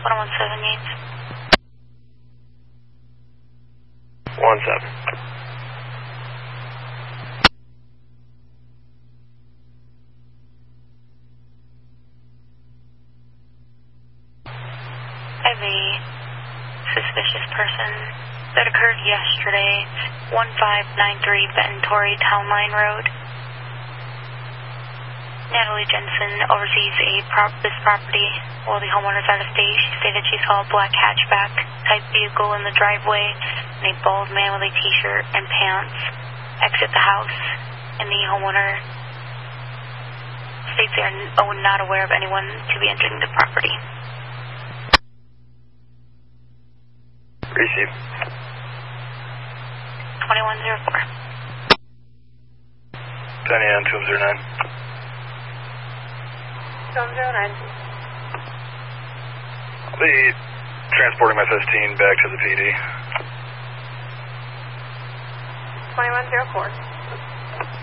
117 Yates. 17. I have a suspicious person that occurred yesterday. 1593 Benton Torrey Town Line Road. Natalie Jensen oversees this property while the homeowner's out of state. She stated she saw a black hatchback type vehicle in the driveway and a bald man with a t-shirt and pants exit the house, and the homeowner states they are not aware of anyone to be entering the property. Receive. 2104. 10 a.m. 209. 209. I'll be transporting my 15 back to the PD. 2104.